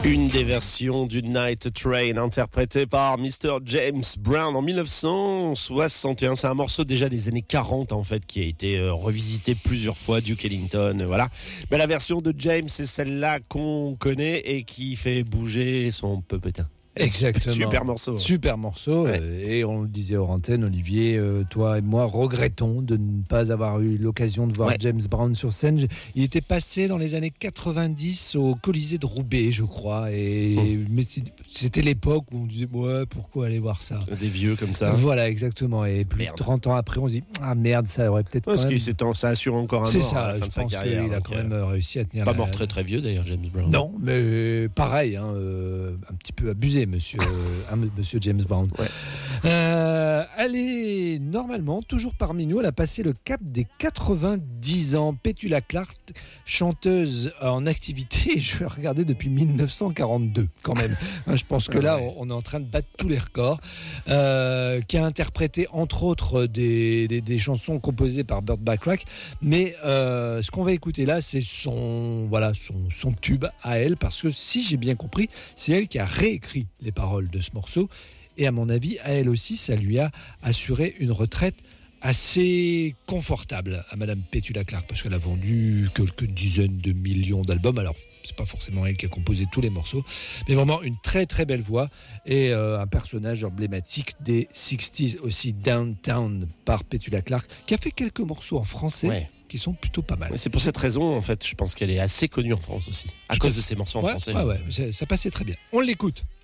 Une des versions du Night Train interprétée par Mr. James Brown en 1961. C'est un morceau déjà des années 40 en fait qui a été revisité plusieurs fois, Duke Ellington, voilà. Mais la version de James, c'est celle-là qu'on connaît et qui fait bouger son pepetin. Exactement. Super morceau. Super morceau. Ouais. Et on le disait hors antenne, Olivier, toi et moi regrettons de ne pas avoir eu l'occasion de voir James Brown sur scène. Il était passé dans les années 90 au Colisée de Roubaix, je crois. Mais c'était l'époque où on disait pourquoi aller voir ça ? Des vieux comme ça. Voilà, exactement. Et plus de 30 ans après, on se dit merde, ça aurait peut-être parce que ça assure encore un mort à la fin de sa carrière. Il a quand même réussi à tenir. Pas mort très très vieux d'ailleurs, James Brown. Non, mais pareil, un petit peu abusé, monsieur James Brown. Ouais. Elle est normalement toujours parmi nous. Elle a passé le cap des 90 ans. Petula Clark, chanteuse en activité, je vais regarder depuis 1942 quand même. Je pense que là, on est en train de battre tous les records. Qui a interprété entre autres des chansons composées par Burt Bacharach. Mais ce qu'on va écouter là, c'est son tube à elle, parce que si j'ai bien compris, c'est elle qui a réécrit les paroles de ce morceau. Et à mon avis, à elle aussi, ça lui a assuré une retraite assez confortable à Madame Petula Clark, parce qu'elle a vendu quelques dizaines de millions d'albums. Alors, c'est pas forcément elle qui a composé tous les morceaux, mais vraiment une très très belle voix et un personnage emblématique des 60s aussi, Downtown par Petula Clark, qui a fait quelques morceaux en français. Qui sont plutôt pas mal. C'est pour cette raison, en fait, je pense qu'elle est assez connue en France aussi, à cause de ses morceaux en français. Ça passait très bien. On l'écoute.